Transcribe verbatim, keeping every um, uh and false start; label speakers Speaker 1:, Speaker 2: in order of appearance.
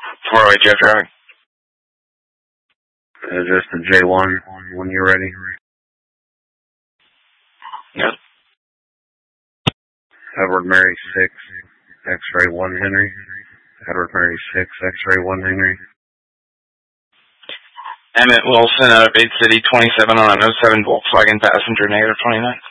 Speaker 1: four oh eight Jeff Drive.
Speaker 2: Is this the J one when you're ready?
Speaker 1: Yep.
Speaker 2: Edward Mary six, X-ray one Henry. Edward Mary six, X-ray one Henry.
Speaker 1: Emmett Wilson out of Bait City, twenty-seven on an oh seven Volkswagen passenger, negative twenty-nine.